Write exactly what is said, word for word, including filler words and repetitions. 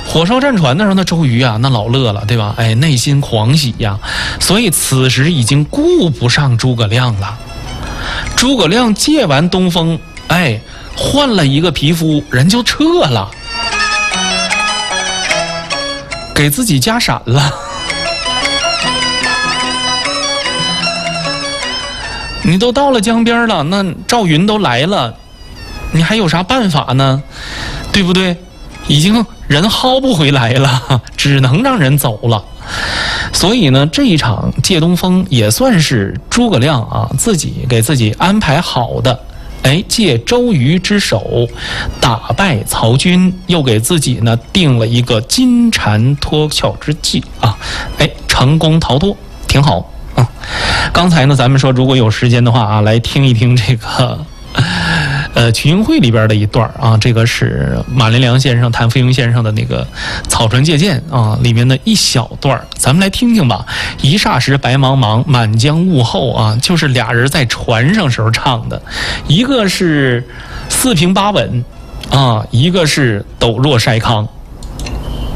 火烧战船的时候，那周瑜啊，那老乐了，对吧？哎，内心狂喜呀、啊，所以此时已经顾不上诸葛亮了。诸葛亮借完东风，哎，换了一个皮肤，人就撤了，给自己加闪了。你都到了江边了，那赵云都来了，你还有啥办法呢？对不对？已经人薅不回来了，只能让人走了。所以呢，这一场借东风也算是诸葛亮啊自己给自己安排好的。哎，借周瑜之手打败曹军，又给自己呢定了一个金蝉脱壳之计啊！哎，成功逃脱，挺好啊。刚才呢，咱们说如果有时间的话啊，来听一听这个。呃，群英会里边的一段啊，这个是马连良先生、谭富英先生的那个《草船借箭》啊，里面的一小段，咱们来听听吧。一霎时白茫茫，满江雾后啊，就是俩人在船上时候唱的，一个是四平八稳啊，一个是陡若筛糠。